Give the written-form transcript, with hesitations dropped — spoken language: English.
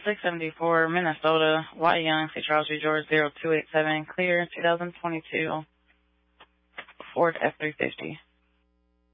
674 Minnesota, Y Young, St. Charles Street, George 0287, clear 2022 Ford F-350.